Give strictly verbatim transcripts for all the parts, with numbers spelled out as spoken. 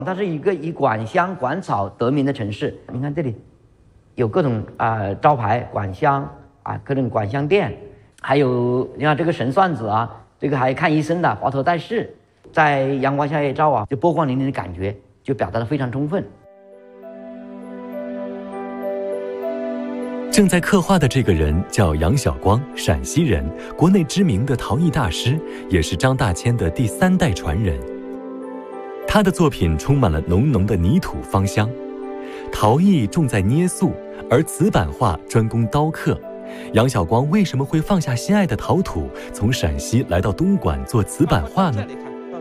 它是一个以管香管草得名的城市。你看这里有各种啊、呃、招牌，管香啊，各种管香店，还有你看这个神算子啊，这个还看医生的华佗在世，在阳光下一照啊，就波光粼粼的感觉就表达得非常充分。 正在刻画的这个人叫杨晓光，陕西人，国内知名的陶艺大师，也是张大千的第三代传人。他的作品充满了浓浓的泥土芳香。陶艺重在捏塑，而瓷版画专攻刀刻。杨晓光为什么会放下心爱的陶土，从陕西来到东莞做瓷版画呢？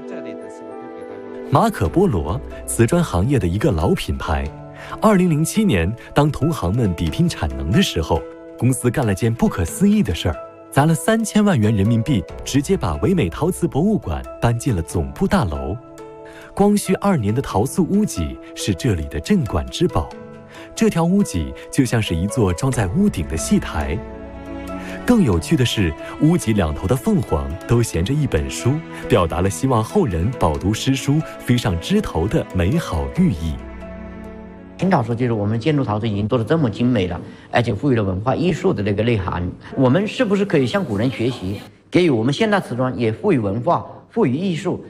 马可波罗，瓷砖行业的一个老品牌。二零零七年，当同行们比拼产能的时候，公司干了件不可思议的事儿，砸了三千万元人民币，直接把唯美陶瓷博物馆搬进了总部大楼。光绪二年的陶塑屋脊是这里的镇馆之宝，这条屋脊就像是一座装在屋顶的戏台。更有趣的是，屋脊两头的凤凰都衔着一本书，表达了希望后人饱读诗书、飞上枝头的美好寓意。 清朝时就是我们建筑陶瓷已经做得这么精美了，而且赋予了文化艺术的那个内涵，我们是不是可以向古人学习，给予我们现代瓷砖也赋予文化、赋予艺术？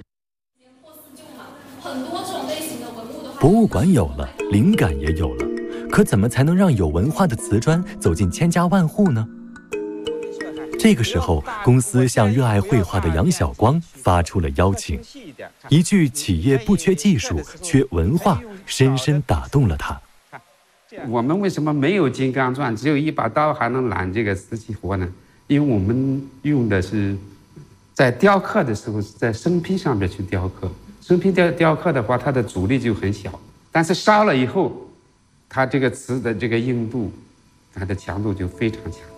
博物馆有了，灵感也有了，可怎么才能让有文化的瓷砖走进千家万户呢？这个时候，公司向热爱绘画的杨晓光发出了邀请，一句“企业不缺技术，缺文化”深深打动了他。 我们为什么没有金刚钻，只有一把刀还能揽这个瓷器活呢？因为我们用的是在雕刻的时候是在生坯上面去雕刻，生坯雕雕刻的话，它的阻力就很小，但是烧了以后，它这个瓷的这个硬度，它的强度就非常强。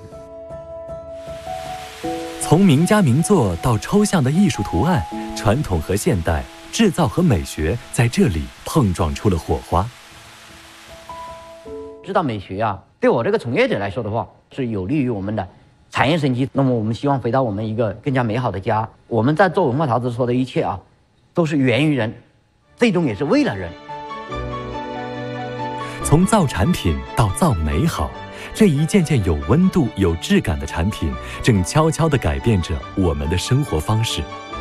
从名家名作到抽象的艺术图案，传统和现代，制造和美学在这里碰撞出了火花。 知道美学啊，对我这个从业者来说的话，是有利于我们的产业升级。那么我们希望回到我们一个更加美好的家。我们在做文化陶瓷说的一切啊，都是源于人，最终也是为了人。 从造产品到造美好，这一件件有温度、有质感的产品，正悄悄地改变着我们的生活方式。